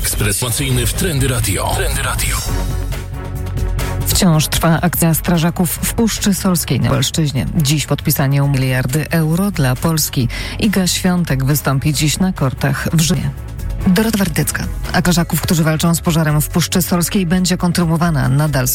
ekspresyjny w Trendy Radio. Trendy Radio. Wciąż trwa akcja strażaków w Puszczy Solskiej na Lubelszczyźnie. Dziś podpisanie miliardy euro dla Polski. Iga Świątek wystąpi dziś na kortach w Rzymie. Dorota Werdycka. Akcja strażaków, którzy walczą z pożarem w Puszczy Solskiej, będzie kontynuowana nadal.